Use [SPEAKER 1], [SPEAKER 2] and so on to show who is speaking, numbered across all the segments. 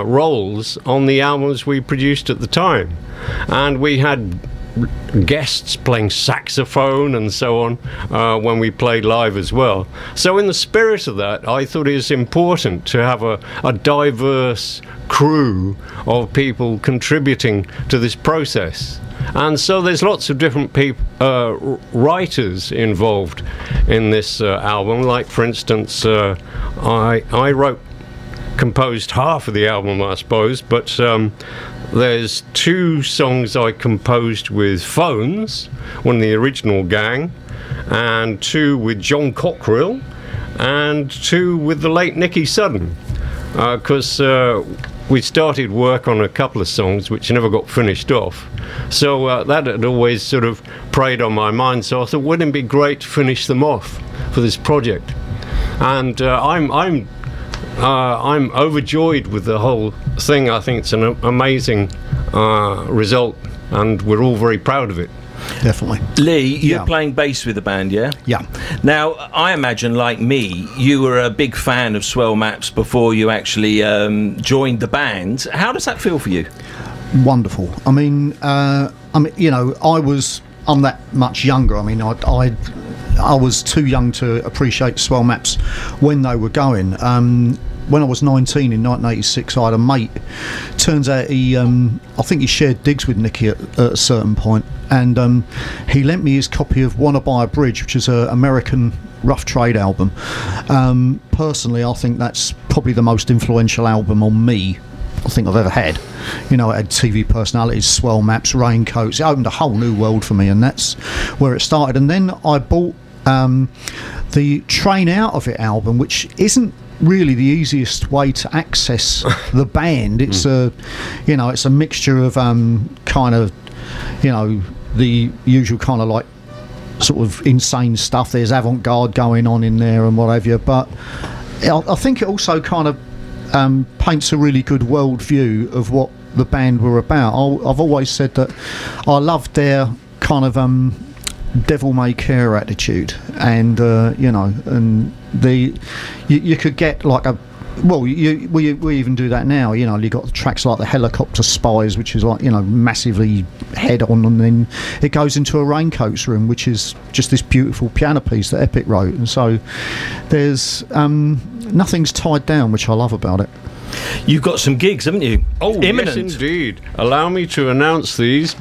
[SPEAKER 1] roles on the albums we produced at the time, and we had guests playing saxophone and so on when we played live as well. So in the spirit of that, I thought it was important to have a diverse crew of people contributing to this process. And so there's lots of different writers involved in this album. Like, for instance, I composed half of the album, I suppose, but there's 2 songs I composed with Phones, one of the original gang, and 2 with John Cockerill, and 2 with the late Nicky Sudden, because we started work on a couple of songs which never got finished off. So that had always sort of preyed on my mind, so I thought, wouldn't it be great to finish them off for this project? And I'm overjoyed with the whole thing. I think it's an amazing result, and we're all very proud of it.
[SPEAKER 2] Definitely.
[SPEAKER 3] Lee, you're playing bass with the band, yeah?
[SPEAKER 2] Yeah.
[SPEAKER 3] Now, I imagine, like me, you were a big fan of Swell Maps before you actually joined the band. How does that feel for you?
[SPEAKER 2] Wonderful. I mean, you know, I'm that much younger. I mean, I was too young to appreciate Swell Maps when they were going. When I was 19 in 1986, I had a mate. Turns out I think he shared digs with Nicky at a certain point, and he lent me his copy of Wanna Buy a Bridge, which is an American Rough Trade album. Personally, I think that's probably the most influential album on me I think I've ever had. You know, it had TV personalities, Swell Maps, Raincoats. It opened a whole new world for me, and that's where it started. And then I bought the Train Out of It album, which isn't really the easiest way to access the band. It's it's a mixture of kind of, you know, the usual kind of like sort of insane stuff. There's avant-garde going on in there and what have you, but I think it also kind of paints a really good world view of what the band were about. I've always said that I loved their kind of devil may care attitude, and and you could get like a we even do that now. You know, you got tracks like the Helicopter Spies, which is like, you know, massively head on, and then it goes into a Raincoats Room, which is just this beautiful piano piece that Epic wrote. And so there's nothing's tied down, which I love about it.
[SPEAKER 3] You've got some gigs, haven't you?
[SPEAKER 1] Oh, imminent. Yes, indeed. Allow me to announce these.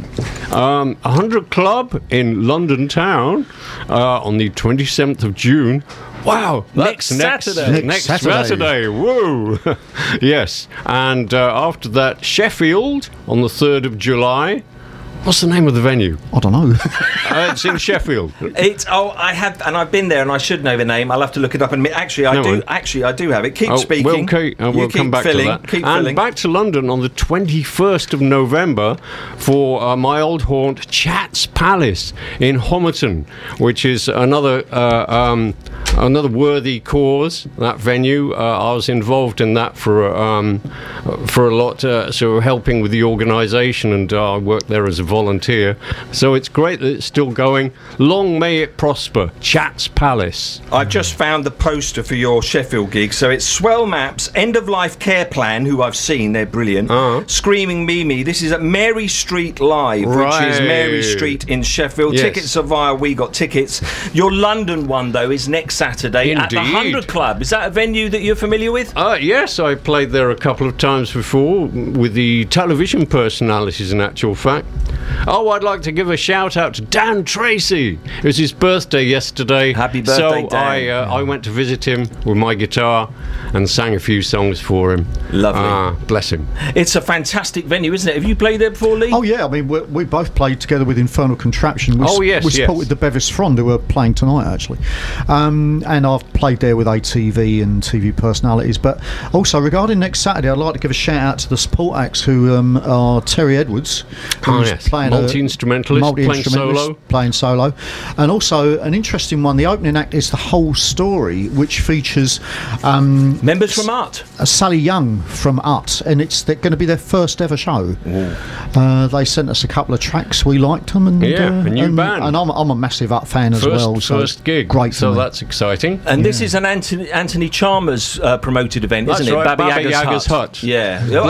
[SPEAKER 1] 100 Club in London Town on the 27th of June. Wow,
[SPEAKER 3] next Saturday.
[SPEAKER 1] Next Saturday. Woo! Yes. And after that, Sheffield on the 3rd of July. What's the name of the venue?
[SPEAKER 2] I don't know.
[SPEAKER 1] It's in Sheffield.
[SPEAKER 3] I've been there, and I should know the name. I'll have to look it up. And actually, I do have it. Keep speaking.
[SPEAKER 1] We'll come back to that.
[SPEAKER 3] Keep
[SPEAKER 1] and
[SPEAKER 3] filling.
[SPEAKER 1] Back to London on the 21st of November for my old haunt, Chats Palace in Homerton, which is another worthy cause. That venue, I was involved in that for a lot, so helping with the organisation, and I worked there as a volunteer. So it's great that it's still going. Long may it prosper. Chats Palace.
[SPEAKER 3] I've just found the poster for your Sheffield gig. So it's Swell Maps, End of Life Care Plan, who I've seen, they're brilliant. Screaming Mimi. This is at Mary Street Live, which is Mary Street in Sheffield. Yes. Tickets are via We Got Tickets. Your London one, though, is next Saturday.
[SPEAKER 1] Indeed.
[SPEAKER 3] At the 100 Club. Is that a venue that you're familiar with?
[SPEAKER 1] Yes, I played there a couple of times before with the television personalities, in actual fact. Oh, I'd like to give a shout out to Dan Tracy. It was his birthday yesterday.
[SPEAKER 3] Happy birthday,
[SPEAKER 1] Dan.
[SPEAKER 3] So
[SPEAKER 1] I went to visit him with my guitar and sang a few songs for him.
[SPEAKER 3] Lovely.
[SPEAKER 1] Bless him.
[SPEAKER 3] It's a fantastic venue, isn't it? Have you played there before, Lee?
[SPEAKER 2] Oh, yeah. I mean, we both played together with Infernal Contraption. We supported the Bevis Frond, who were playing tonight, actually. And I've played there with ATV and TV personalities. But also, regarding next Saturday, I'd like to give a shout out to the support acts who are Terry Edwards, who's playing
[SPEAKER 1] multi-instrumentalist,
[SPEAKER 2] playing solo. And also, an interesting one, the opening act is The Whole Story, which features
[SPEAKER 3] members from UT.
[SPEAKER 2] Sally Young from UT, and it's going to be their first ever show. They sent us a couple of tracks, we liked them, and
[SPEAKER 1] a new band.
[SPEAKER 2] And I'm a massive UT fan as well. So
[SPEAKER 1] first gig,
[SPEAKER 2] great.
[SPEAKER 1] So that's exciting.
[SPEAKER 3] And this is an Anthony Chalmers promoted event, isn't it?
[SPEAKER 1] Baba Yaga's Hut.
[SPEAKER 3] Yeah.